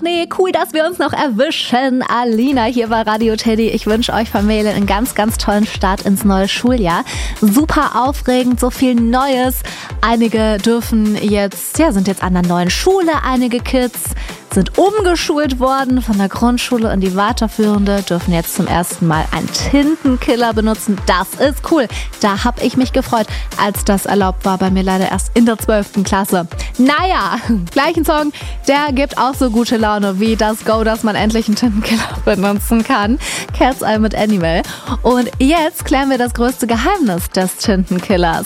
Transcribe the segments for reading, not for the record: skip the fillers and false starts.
nee, cool, dass wir uns noch erwischen. Alina hier bei Radio Teddy. Ich wünsche euch Familien einen ganz, ganz tollen Start ins neue Schuljahr. Super aufregend, so viel Neues. Einige sind jetzt an der neuen Schule. Einige Kids sind umgeschult worden von der Grundschule und die weiterführende dürfen jetzt zum ersten Mal einen Tintenkiller benutzen. Das ist cool. Da habe ich mich gefreut, als das erlaubt war. Bei mir leider erst in der 12. Klasse. Naja, gleichen Song, der gibt auch so gute Laune wie das Go, dass man endlich einen Tintenkiller benutzen kann. Cat's Eye mit Animal. Und jetzt klären wir das größte Geheimnis des Tintenkillers.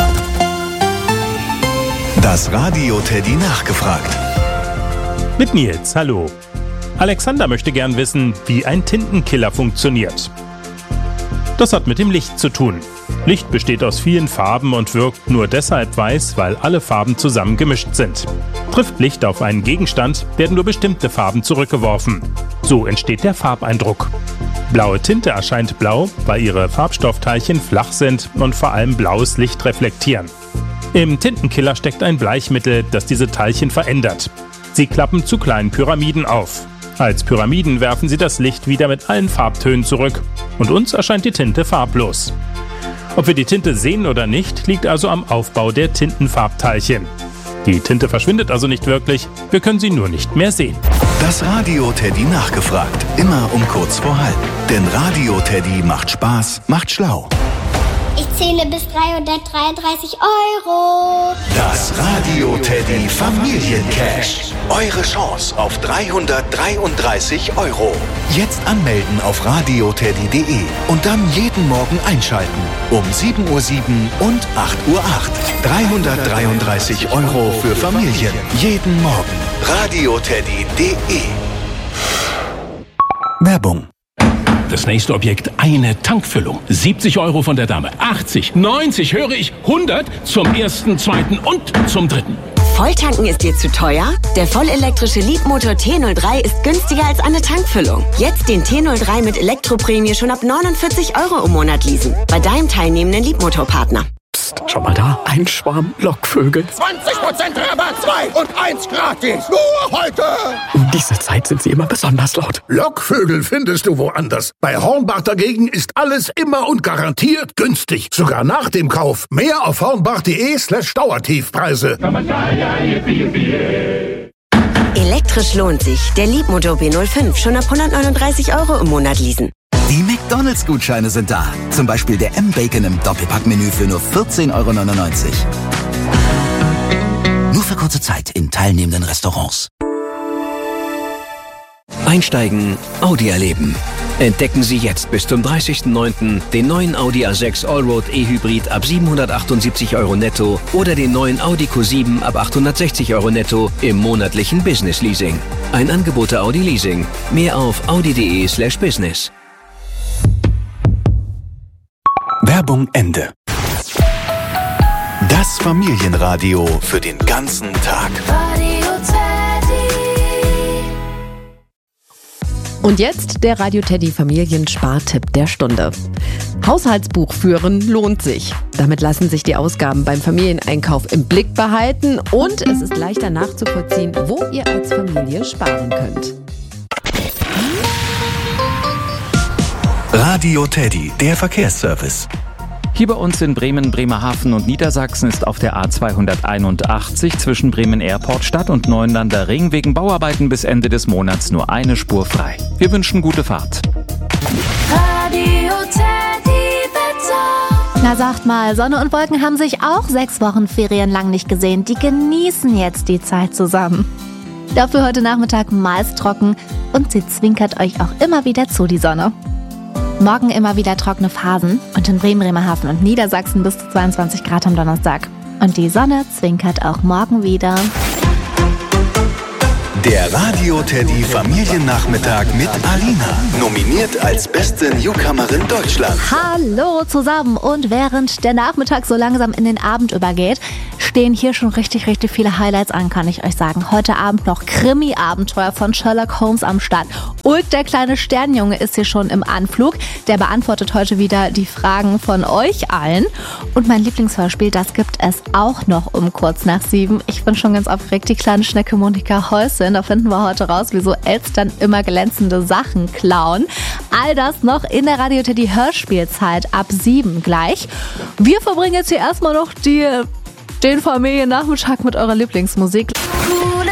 Das Radio Teddy nachgefragt. Mit Nils, hallo. Alexander möchte gern wissen, wie ein Tintenkiller funktioniert. Das hat mit dem Licht zu tun. Licht besteht aus vielen Farben und wirkt nur deshalb weiß, weil alle Farben zusammen gemischt sind. Trifft Licht auf einen Gegenstand, werden nur bestimmte Farben zurückgeworfen. So entsteht der Farbeindruck. Blaue Tinte erscheint blau, weil ihre Farbstoffteilchen flach sind und vor allem blaues Licht reflektieren. Im Tintenkiller steckt ein Bleichmittel, das diese Teilchen verändert. Sie klappen zu kleinen Pyramiden auf. Als Pyramiden werfen sie das Licht wieder mit allen Farbtönen zurück. Und uns erscheint die Tinte farblos. Ob wir die Tinte sehen oder nicht, liegt also am Aufbau der Tintenfarbteilchen. Die Tinte verschwindet also nicht wirklich, wir können sie nur nicht mehr sehen. Das Radio Teddy nachgefragt. Immer um kurz vor halb. Denn Radio Teddy macht Spaß, macht schlau. Ich zähle bis 333 €. Das Radio Teddy Familiencash. Eure Chance auf 333 €. Jetzt anmelden auf radioteddy.de und dann jeden Morgen einschalten. Um 7:07 Uhr und 8:08 Uhr. 333 € für Familien. Jeden Morgen. radioteddy.de. Werbung. Das nächste Objekt, eine Tankfüllung. 70 € von der Dame. 80, 90, höre ich, 100 zum ersten, zweiten und zum dritten. Volltanken ist dir zu teuer? Der vollelektrische Leapmotor T03 ist günstiger als eine Tankfüllung. Jetzt den T03 mit Elektroprämie schon ab 49 € im Monat leasen. Bei deinem teilnehmenden Leapmotor-Partner. Psst, schau mal da. Ein Schwarm Lockvögel. 20% Rabatt, 2 und 1 gratis. Nur heute. Um diese Zeit sind sie immer besonders laut. Lockvögel findest du woanders. Bei Hornbach dagegen ist alles immer und garantiert günstig. Sogar nach dem Kauf. Mehr auf hornbach.de/Dauertiefpreise. Elektrisch lohnt sich. Der Leapmotor B05 schon ab 139 € im Monat leasen. Die McDonalds-Gutscheine sind da. Zum Beispiel der M-Bacon im Doppelpackmenü für nur 14,99 €. Nur für kurze Zeit in teilnehmenden Restaurants. Einsteigen, Audi erleben. Entdecken Sie jetzt bis zum 30.09. den neuen Audi A6 Allroad E-Hybrid ab 778 € netto oder den neuen Audi Q7 ab 860 € netto im monatlichen Business Leasing. Ein Angebot der Audi Leasing. Mehr auf audi.de/business. Werbung Ende. Das Familienradio für den ganzen Tag. Und jetzt der Radio Teddy Familienspartipp der Stunde. Haushaltsbuch führen lohnt sich. Damit lassen sich die Ausgaben beim Familieneinkauf im Blick behalten und es ist leichter nachzuvollziehen, wo ihr als Familie sparen könnt. Radio Teddy, der Verkehrsservice. Hier bei uns in Bremen, Bremerhaven und Niedersachsen ist auf der A281 zwischen Bremen Airport Stadt und Neuenlander Ring wegen Bauarbeiten bis Ende des Monats nur eine Spur frei. Wir wünschen gute Fahrt. Radio Teddy Wetter. Na sagt mal, Sonne und Wolken haben sich auch 6 Wochen Ferien lang nicht gesehen. Die genießen jetzt die Zeit zusammen. Dafür heute Nachmittag meist trocken und sie zwinkert euch auch immer wieder zu, die Sonne. Morgen immer wieder trockene Phasen und in Bremen, Bremerhaven und Niedersachsen bis zu 22 Grad am Donnerstag. Und die Sonne zwinkert auch morgen wieder. Der Radio Teddy Familiennachmittag mit Alina. Nominiert als beste Newcomerin Deutschlands. Hallo zusammen. Und während der Nachmittag so langsam in den Abend übergeht, stehen hier schon richtig viele Highlights an, kann ich euch sagen. Heute Abend noch Krimi-Abenteuer von Sherlock Holmes am Start. Und der kleine Sternjunge ist hier schon im Anflug. Der beantwortet heute wieder die Fragen von euch allen. Und mein Lieblingshörspiel, das gibt es auch noch um kurz nach 7. Ich bin schon ganz aufgeregt. Die kleine Schnecke Monika Häuschen sind. Da finden wir heute raus, wieso Elstern immer glänzende Sachen klauen. All das noch in der Radio Teddy Hörspielzeit ab 7 gleich. Wir verbringen jetzt hier erstmal noch den Familiennachmittag mit eurer Lieblingsmusik.